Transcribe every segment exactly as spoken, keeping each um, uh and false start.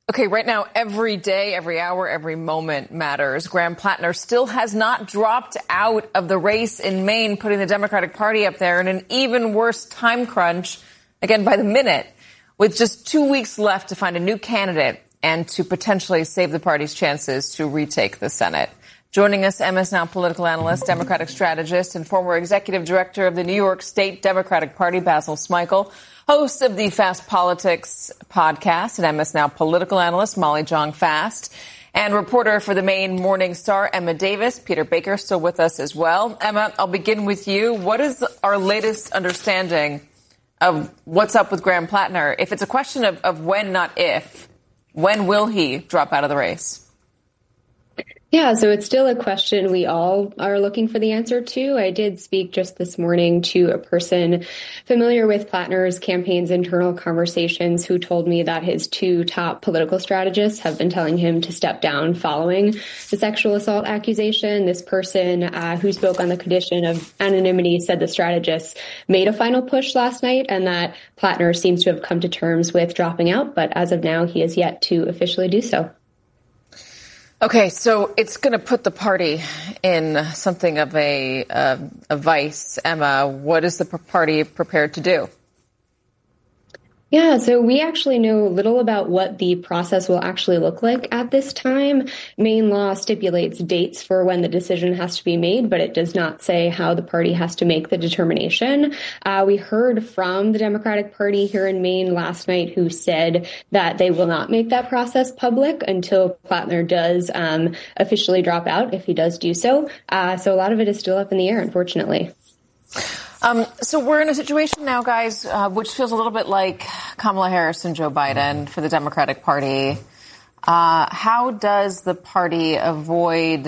Okay, right now, every day, every hour, every moment matters. Graham Plattner still has not dropped out of the race in Maine, putting the Democratic Party up there in an even worse time crunch, again, by the minute, with just two weeks left to find a new candidate and to potentially save the party's chances to retake the Senate. Joining us, M S Now political analyst, Democratic strategist, and former executive director of the New York State Democratic Party, Basil Smikle, host of the Fast Politics podcast, and M S Now political analyst, Molly Jong Fast, and reporter for the Maine Morning Star, Emma Davis. Peter Baker still with us as well. Emma, I'll begin with you. What is our latest understanding of what's up with Graham Plattner? If it's a question of, of when, not if, when will he drop out of the race? Yeah, so it's still a question we all are looking for the answer to. I did speak just this morning to a person familiar with Plattner's campaign's internal conversations who told me that his two top political strategists have been telling him to step down following the sexual assault accusation. This person uh, who spoke on the condition of anonymity said the strategists made a final push last night and that Plattner seems to have come to terms with dropping out, but as of now, he has yet to officially do so. Okay, so it's going to put the party in something of a, uh, a vice. Emma, what is the party prepared to do? Yeah, so we actually know little about what the process will actually look like at this time. Maine law stipulates dates for when the decision has to be made, but it does not say how the party has to make the determination. Uh, we heard from the Democratic Party here in Maine last night who said that they will not make that process public until Plattner does um, officially drop out, if he does do so. Uh, so a lot of it is still up in the air, unfortunately. Um, so we're in a situation now, guys, uh, which feels a little bit like Kamala Harris and Joe Biden for the Democratic Party. Uh, how does the party avoid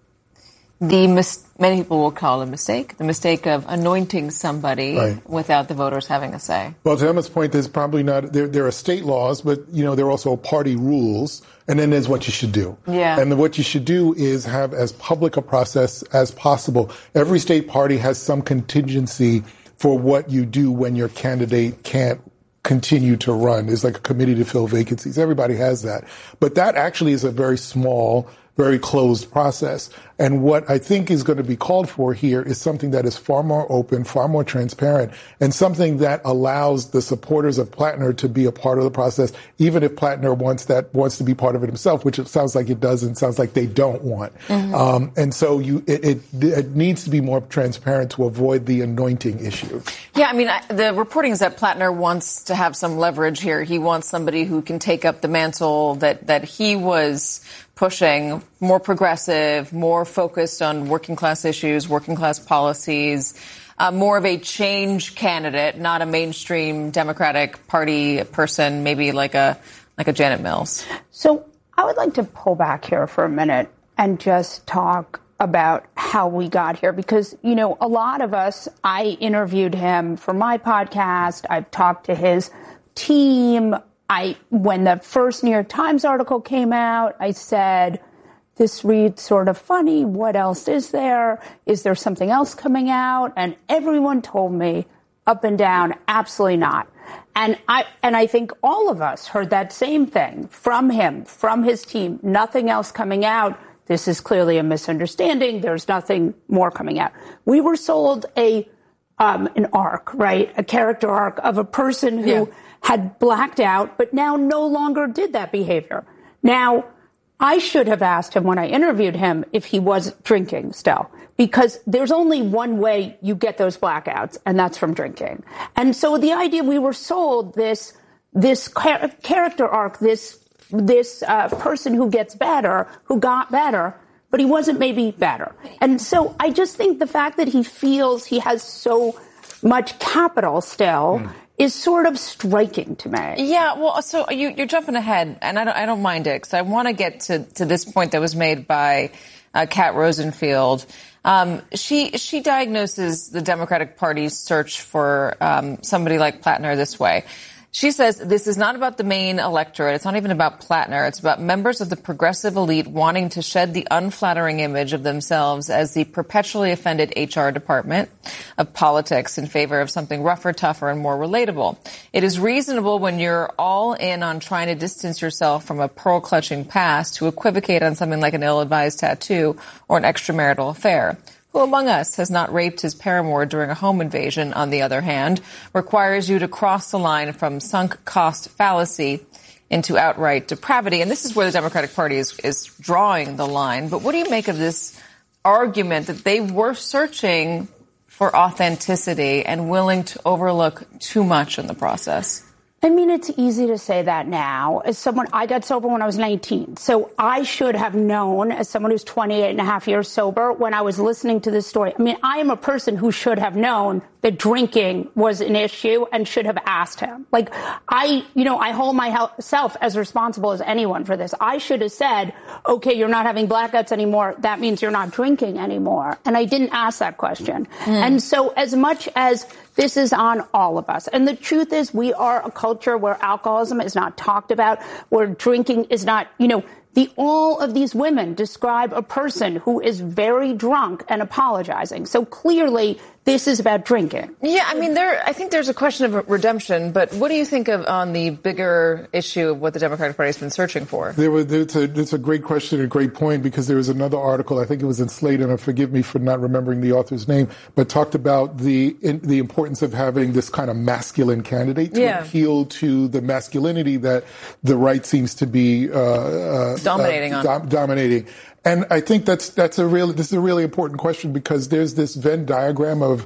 the, mis- many people will call it a mistake, the mistake of anointing somebody right. without the voters having a say? Well, to Emma's point, there's probably not, there, there are state laws, but, you know, there are also party rules. And then there's what you should do. Yeah. And what you should do is have as public a process as possible. Every state party has some contingency for what you do when your candidate can't continue to run. There's like a committee to fill vacancies. Everybody has that. But that actually is a very small, very closed process. And what I think is going to be called for here is something that is far more open, far more transparent, and something that allows the supporters of Plattner to be a part of the process, even if Plattner wants that wants to be part of it himself, which it sounds like it doesn't, sounds like they don't want. Mm-hmm. Um, and so you, it, it, it needs to be more transparent to avoid the anointing issue. Yeah, I mean, I, the reporting is that Plattner wants to have some leverage here. He wants somebody who can take up the mantle that, that he was pushing, more progressive, more focused on working class issues, working class policies, uh, more of a change candidate, not a mainstream Democratic Party person, maybe like a like a Janet Mills. So I would like to pull back here for a minute and just talk about how we got here, because, you know, a lot of us, I interviewed him for my podcast. I've talked to his team. I, when the first New York Times article came out, I said, this reads sort of funny. What else is there? Is there something else coming out? And everyone told me up and down, absolutely not. And I, and I think all of us heard that same thing from him, from his team, nothing else coming out. This is clearly a misunderstanding. There's nothing more coming out. We were sold a, um, an arc, right? A character arc of a person who yeah. had blacked out, but now no longer did that behavior. Now, I should have asked him when I interviewed him if he was drinking still, because there's only one way you get those blackouts, and that's from drinking. And so the idea we were sold this, this char- character arc, this, this uh, person who gets better, who got better, but he wasn't maybe better. And so I just think the fact that he feels he has so much capital still mm. is sort of striking to me. Yeah, well, so you, you're jumping ahead, and I don't, I don't mind it, because I want to get to, to this point that was made by uh, Kat Rosenfield. Um, she she diagnoses the Democratic Party's search for um, somebody like Plattner this way. She says this is not about the Maine electorate. It's not even about Plattner. It's about members of the progressive elite wanting to shed the unflattering image of themselves as the perpetually offended H R department of politics in favor of something rougher, tougher, and more relatable. It is reasonable when you're all in on trying to distance yourself from a pearl-clutching past to equivocate on something like an ill-advised tattoo or an extramarital affair. Who among us has not raped his paramour during a home invasion, on the other hand, requires you to cross the line from sunk cost fallacy into outright depravity. And this is where the Democratic Party is, is drawing the line. But what do you make of this argument that they were searching for authenticity and willing to overlook too much in the process? I mean, it's easy to say that now. As someone, I got sober when I was nineteen. So I should have known, as someone who's twenty-eight and a half years sober, when I was listening to this story. I mean, I am a person who should have known that drinking was an issue and should have asked him. Like, I, you know, I hold myself as responsible as anyone for this. I should have said, okay, you're not having blackouts anymore. That means you're not drinking anymore. And I didn't ask that question. Mm. And so as much as this is on all of us. And the truth is, we are a culture where alcoholism is not talked about, where drinking is not, you know, the, all of these women describe a person who is very drunk and apologizing. So clearly, this is about drinking. Yeah, I mean, there. I think there's a question of redemption, but what do you think of on the bigger issue of what the Democratic Party has been searching for? There was, it's, a, it's a great question and a great point, because there was another article, I think it was in Slate, and forgive me for not remembering the author's name, but talked about the in, the importance of having this kind of masculine candidate to yeah. appeal to the masculinity that the right seems to be uh, uh, dominating uh, on. Do- dominating. And I think that's that's a really this is a really important question, because there's this Venn diagram of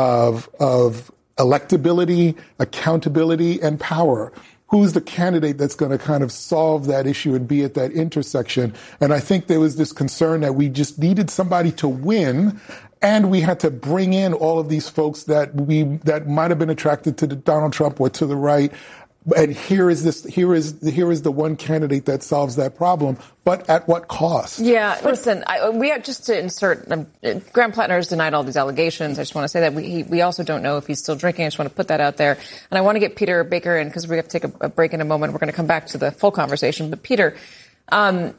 of of electability, accountability, and power. Who's the candidate that's going to kind of solve that issue and be at that intersection? And I think there was this concern that we just needed somebody to win, and we had to bring in all of these folks that we that might have been attracted to the Donald Trump or to the right. And here is this. Here is here is the one candidate that solves that problem, but at what cost? Yeah, listen. I, we have just to insert. Um, Graham Plattner has denied all these allegations. I just want to say that we he, we also don't know if he's still drinking. I just want to put that out there. And I want to get Peter Baker in, because we have to take a, a break in a moment. We're going to come back to the full conversation. But Peter, um,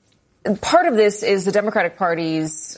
part of this is the Democratic Party's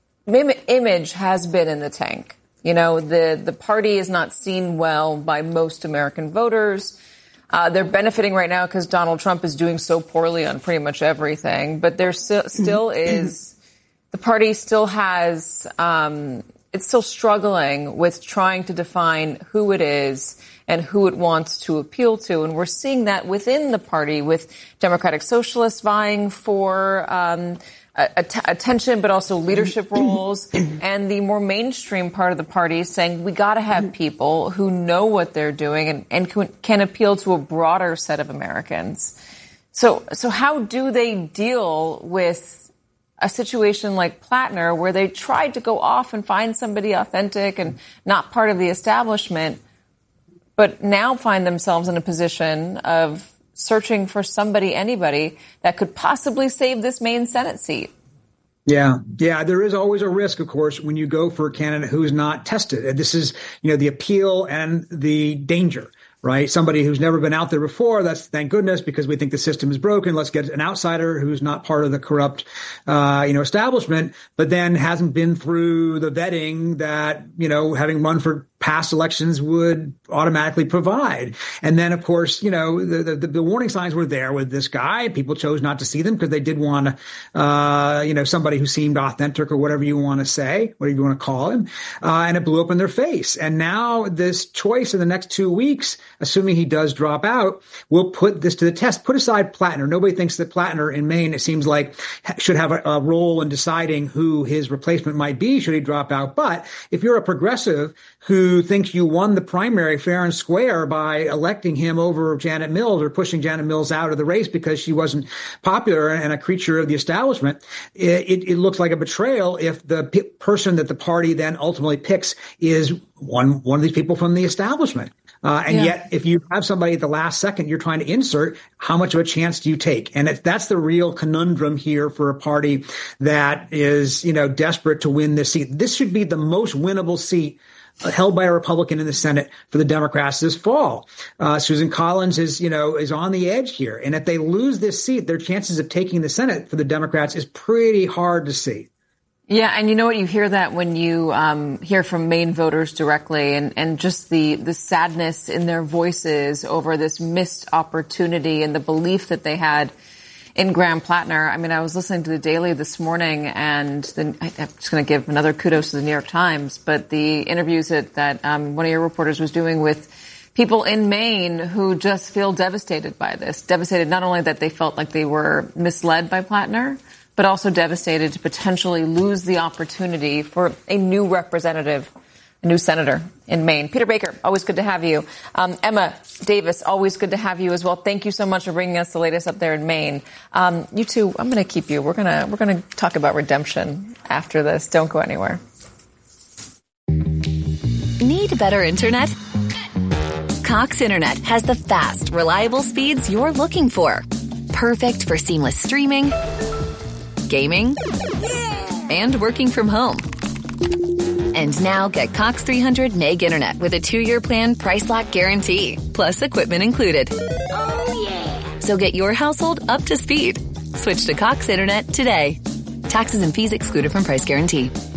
image has been in the tank. You know, the the party is not seen well by most American voters. Uh, they're benefiting right now because Donald Trump is doing so poorly on pretty much everything. But there still, still is, the party still has, um, it's still struggling with trying to define who it is and who it wants to appeal to. And we're seeing that within the party, with Democratic Socialists vying for um Att- attention, but also leadership roles, and the more mainstream part of the party is saying we got to have people who know what they're doing and, and can, can appeal to a broader set of Americans. So, so how do they deal with a situation like Plattner, where they tried to go off and find somebody authentic and not part of the establishment, but now find themselves in a position of searching for somebody, anybody that could possibly save this Maine Senate seat? Yeah. Yeah. There is always a risk, of course, when you go for a candidate who is not tested. And this is, you know, the appeal and the danger, right? Somebody who's never been out there before. That's thank goodness, because we think the system is broken. Let's get an outsider who's not part of the corrupt, uh, you know, establishment, but then hasn't been through the vetting that, you know, having run for past elections would automatically provide. And then, of course, you know, the, the, the warning signs were there with this guy. People chose not to see them because they did want, uh, you know, somebody who seemed authentic, or whatever you want to say, whatever you want to call him. Uh, and it blew up in their face. And now this choice in the next two weeks, assuming he does drop out, will put this to the test. Put aside Plattner. Nobody thinks that Plattner in Maine, it seems like, should have a, a role in deciding who his replacement might be should he drop out. But if you're a progressive who thinks you won the primary fair and square by electing him over Janet Mills, or pushing Janet Mills out of the race because she wasn't popular and a creature of the establishment, it, it, it looks like a betrayal if the p- person that the party then ultimately picks is one one of these people from the establishment. Uh, and yeah. yet, if you have somebody at the last second you're trying to insert, how much of a chance do you take? And if that's the real conundrum here for a party that is, you know, desperate to win this seat. This should be the most winnable seat held by a Republican in the Senate for the Democrats this fall. Uh, Susan Collins is, you know, is on the edge here. And if they lose this seat, their chances of taking the Senate for the Democrats is pretty hard to see. Yeah, and you know what? You hear that when you um, hear from Maine voters directly, and, and just the, the sadness in their voices over this missed opportunity and the belief that they had in Graham Plattner. I mean, I was listening to the Daily this morning, and the, I, I'm just going to give another kudos to the New York Times, but the interviews that, that um, one of your reporters was doing with people in Maine who just feel devastated by this, devastated not only that they felt like they were misled by Plattner, but also devastated to potentially lose the opportunity for a new representative, a new senator in Maine. Peter Baker, always good to have you. Um, Emma Davis, always good to have you as well. Thank you so much for bringing us the latest up there in Maine. Um, you two, I'm going to keep you. We're going to we're going to talk about redemption after this. Don't go anywhere. Need better internet? Cox Internet has the fast, reliable speeds you're looking for. Perfect for seamless streaming, gaming, and working from home. And now get Cox three hundred meg internet with a two-year plan price lock guarantee, plus equipment included. Oh, yeah. So get your household up to speed. Switch to Cox Internet today. Taxes and fees excluded from price guarantee.